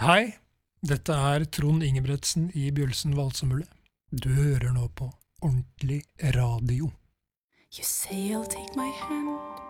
Hei, dette er Trond Ingebretsen i Bjølsen Valsemule. Du hører nå på ordentlig radio. You say you'll take my hand,